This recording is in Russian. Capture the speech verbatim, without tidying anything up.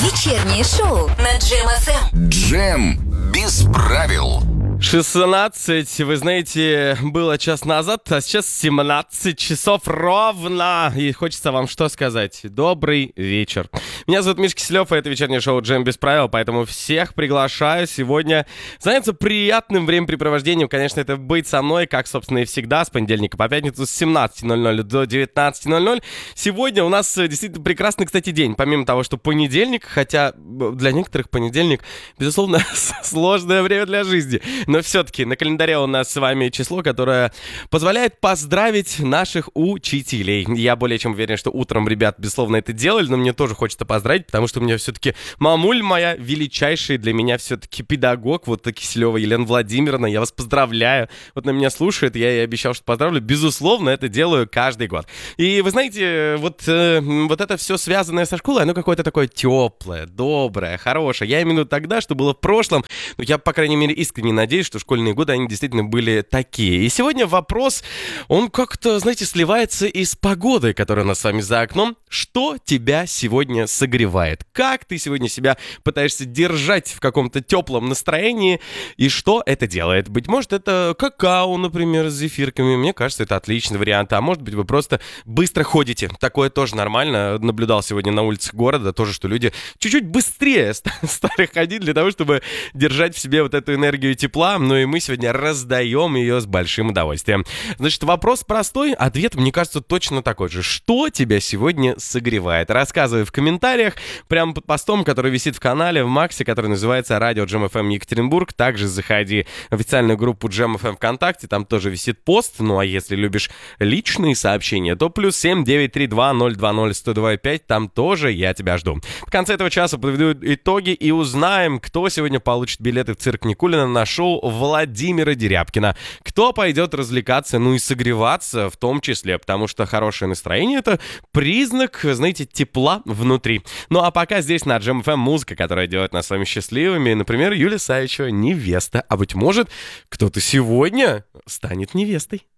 Вечернее шоу на Джем эф эм. Джем без правил. шестнадцать, вы знаете, было час назад, а сейчас семнадцать часов ровно. И хочется вам что сказать? Добрый вечер. Меня зовут Миш Киселев, и это вечернее шоу «Джем без правил», поэтому всех приглашаю сегодня заняться приятным времяпрепровождением. Конечно, это быть со мной, как, собственно, и всегда, с понедельника по пятницу с семнадцати ноль-ноль до девятнадцати ноль-ноль. Сегодня у нас действительно прекрасный, кстати, день. Помимо того, что понедельник, хотя для некоторых понедельник, безусловно, сложное время для жизни. Но все-таки на календаре у нас с вами число, которое позволяет поздравить наших учителей. Я более чем уверен, что утром ребят, безусловно, это делали, но мне тоже хочется поздравить, потому что у меня все-таки мамуль моя величайшая для меня все-таки педагог, вот Киселева Елена Владимировна, я вас поздравляю. Вот на меня слушает, я ей обещал, что поздравлю. Безусловно, это делаю каждый год. И вы знаете, вот, э, вот это все связанное со школой, оно какое-то такое теплое, доброе, хорошее. Я именно тогда, что было в прошлом, но я, по крайней мере, искренне надеюсь, что школьные годы, они действительно были такие. И сегодня вопрос, он как-то, знаете, сливается и с погодой, которая у нас с вами за окном. Что тебя сегодня согревает? Как ты сегодня себя пытаешься держать в каком-то теплом настроении? И что это делает? Быть может, это какао, например, с зефирками. Мне кажется, это отличный вариант. А может быть, вы просто быстро ходите. Такое тоже нормально. Наблюдал сегодня на улицах города тоже, что люди чуть-чуть быстрее стали ходить для того, чтобы держать в себе вот эту энергию тепла. Ну и мы сегодня раздаем ее с большим удовольствием. Значит, вопрос простой, ответ, мне кажется, точно такой же. Что тебя сегодня согревает? Рассказывай в комментариях, прямо под постом, который висит в канале в Максе, который называется «Радио Джем эф эм Екатеринбург». Также заходи в официальную группу Джем эф эм ВКонтакте, там тоже висит пост. Ну а если любишь личные сообщения, то плюс семь девять три два ноль два ноль сто два пять, там тоже я тебя жду. В конце этого часа подведу итоги и узнаем, кто сегодня получит билеты в цирк Никулина на шоу Владимира Дерябкина. Кто пойдет развлекаться, ну и согреваться в том числе, потому что хорошее настроение — это признак, знаете, тепла внутри. Ну а пока здесь на Джем эф эм музыка, которая делает нас с вами счастливыми. Например, Юлия Савичева «Невеста». А быть может, кто-то сегодня станет невестой.